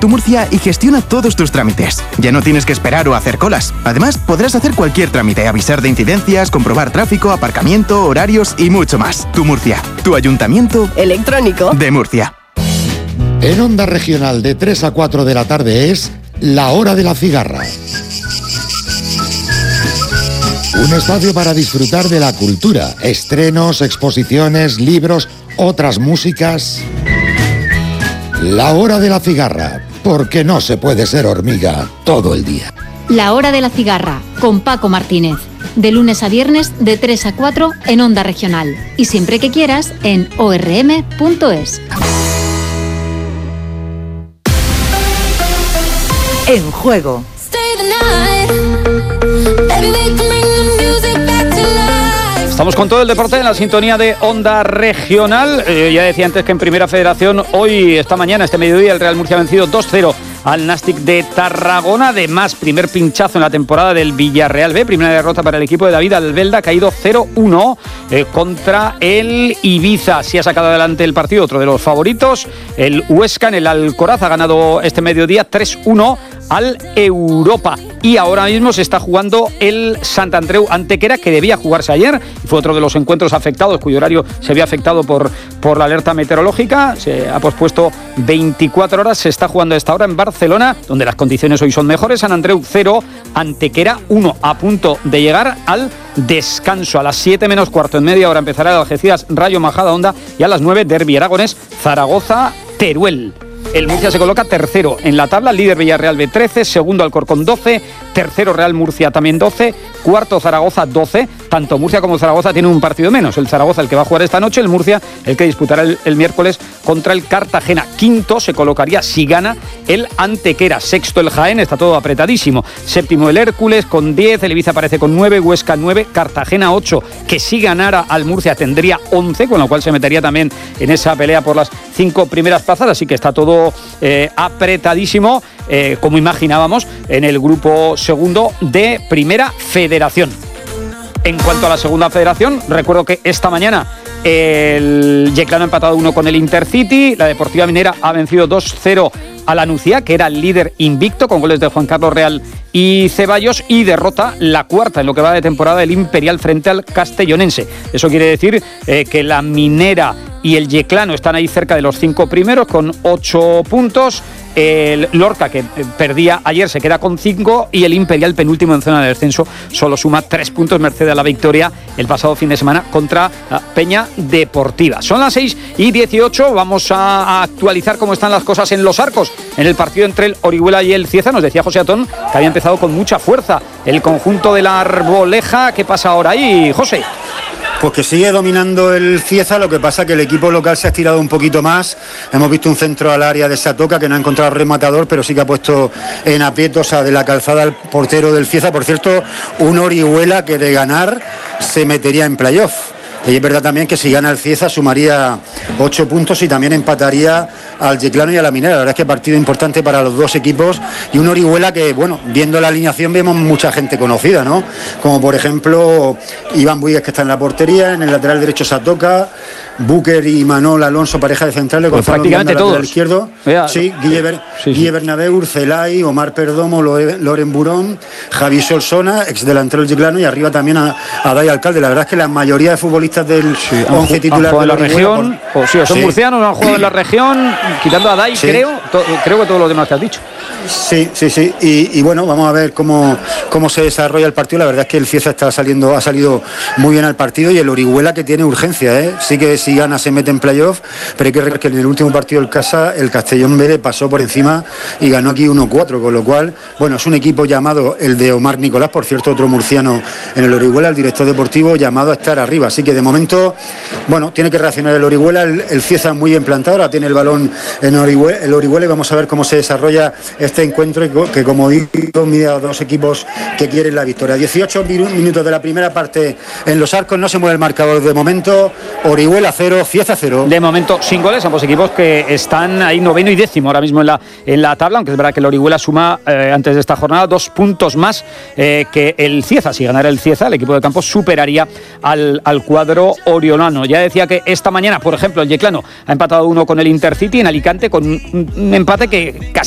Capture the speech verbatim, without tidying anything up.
Tu Murcia y gestiona todos tus trámites. Ya no tienes que esperar o hacer colas. Además, podrás hacer cualquier trámite, avisar de incidencias, comprobar tráfico, aparcamiento, horarios y mucho más. Tu Murcia, tu ayuntamiento electrónico de Murcia. En Onda Regional de tres a cuatro de la tarde es La Hora de la Cigarra. Un espacio para disfrutar de la cultura, estrenos, exposiciones, libros, otras músicas. La Hora de la Cigarra, porque no se puede ser hormiga todo el día. La Hora de la Cigarra, con Paco Martínez. De lunes a viernes, de tres a cuatro en Onda Regional. Y siempre que quieras, en o erre eme punto es. En Juego. Estamos con todo el deporte en la sintonía de Onda Regional. Eh, ya decía antes que en Primera Federación, hoy, esta mañana, este mediodía, el Real Murcia ha vencido dos cero al Nàstic de Tarragona. Además, primer pinchazo en la temporada del Villarreal B. Primera derrota para el equipo de David Albelda, ha caído cero uno eh, contra el Ibiza. Sí ha sacado adelante el partido, otro de los favoritos. El Huesca en el Alcoraz ha ganado este mediodía tres uno al Europa. Y ahora mismo se está jugando el Sant Andreu Antequera, que debía jugarse ayer. Fue otro de los encuentros afectados, cuyo horario se había afectado por, por la alerta meteorológica. Se ha pospuesto veinticuatro horas. Se está jugando a esta hora en Barcelona, donde las condiciones hoy son mejores. Sant Andreu cero, Antequera uno, a punto de llegar al descanso. A las siete menos cuarto, en media hora, empezará el Algeciras Rayo Majadahonda, y a las nueve, Derbi Aragonés Zaragoza Teruel. El Murcia se coloca tercero en la tabla, líder Villarreal B trece, segundo Alcorcón doce, tercero Real Murcia también doce, cuarto Zaragoza doce. Tanto Murcia como Zaragoza tienen un partido menos. El Zaragoza el que va a jugar esta noche, el Murcia el que disputará el, el miércoles contra el Cartagena. Quinto se colocaría, si gana, el Antequera. Sexto el Jaén, está todo apretadísimo. Séptimo el Hércules con diez, el Ibiza aparece con nueve, Huesca nueve, Cartagena ocho, que si ganara al Murcia tendría once, con lo cual se metería también en esa pelea por las cinco primeras plazas, así que está todo Eh, apretadísimo, eh, como imaginábamos, en el grupo segundo de Primera Federación. En cuanto a la Segunda Federación, recuerdo que esta mañana el Yeclano ha empatado uno con el Intercity, la Deportiva Minera ha vencido dos cero a la Nucía, que era el líder invicto, con goles de Juan Carlos Real y Ceballos, y derrota la cuarta en lo que va de temporada el Imperial frente al Castellonense. Eso quiere decir eh, que la Minera y el Yeclano están ahí cerca de los cinco primeros con ocho puntos. El Lorca, que perdía ayer, se queda con cinco, y el Imperial, penúltimo en zona de descenso, solo suma tres puntos merced a la victoria el pasado fin de semana contra Peña Deportiva. Son las seis y dieciocho, vamos a actualizar cómo están las cosas en Los Arcos, en el partido entre el Orihuela y el Cieza. Nos decía José Atón que había empezado con mucha fuerza el conjunto de la Arboleja. ¿Qué pasa ahora ahí, José? Pues que sigue dominando el Cieza, lo que pasa que el equipo local se ha estirado un poquito más. Hemos visto un centro al área de Satoca que no ha encontrado rematador, pero sí que ha puesto en aprietos, o sea, de la calzada al portero del Cieza. Por cierto, un Orihuela que de ganar se metería en playoff. Y es verdad también que si gana el Cieza sumaría ocho puntos y también empataría al Yeclano y a la Minera. La verdad es que partido importante para los dos equipos, y un Orihuela que, bueno, viendo la alineación vemos mucha gente conocida, ¿no? Como por ejemplo Iván Buigues, que está en la portería, en el lateral derecho Satoca, Búquer y Manol Alonso, pareja de centrales, pues Gonzalo prácticamente Miranda, todos. lateral izquierdo. Vea, sí, Guille, Ber, sí, sí. Guille Bernabéu, Celay, Omar Perdomo, Loren Burón, Javi Solsona, ex delantero del Yeclano, y arriba también a, a Dai Alcalde. La verdad es que la mayoría de futbolistas del sí, once titular de la región, por... o sí, son sí. murcianos, han jugado en la región, quitando a Dai, sí. creo, to, creo que todos los demás que has dicho. Sí, sí, sí, y, y bueno, vamos a ver cómo, cómo se desarrolla el partido. La verdad es que el Cieza está saliendo, ha salido muy bien al partido, y el Orihuela que tiene urgencia, ¿eh? Sí que si gana se mete en playoff, pero hay que recordar que en el último partido del casa el Castellón B le pasó por encima y ganó aquí uno cuatro, con lo cual, bueno, es un equipo llamado, el de Omar Nicolás, por cierto, otro murciano en el Orihuela, el director deportivo, llamado a estar arriba. Así que de momento, bueno, tiene que reaccionar el Orihuela, el, el Cieza muy bien plantado, ahora tiene el balón en Orihuela, el Orihuela, y vamos a ver cómo se desarrolla este encuentro, que como digo, mide a dos equipos que quieren la victoria. dieciocho minutos de la primera parte en Los Arcos, no se mueve el marcador de momento. Orihuela cero, Cieza cero. De momento sin goles, ambos equipos que están ahí noveno y décimo ahora mismo en la, en la tabla, aunque es verdad que el Orihuela suma eh, antes de esta jornada dos puntos más eh, que el Cieza. Si ganara el Cieza, el equipo de campo superaría al, al cuadro oriolano. Ya decía que esta mañana, por ejemplo, el Yeclano ha empatado uno con el Intercity en Alicante, con un, un empate que casi